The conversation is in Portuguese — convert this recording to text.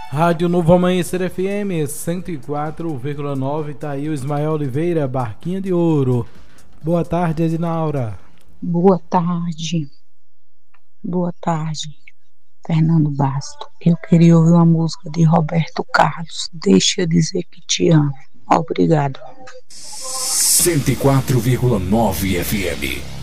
Rádio Novo Amanhecer FM 104,9. Tá aí o Ismael Oliveira, Barquinha de Ouro. Boa tarde, Edinaura. Boa tarde. Boa tarde, Fernando Basto. Eu queria ouvir uma música de Roberto Carlos. Deixa eu dizer que te amo. Obrigado. 104,9 FM.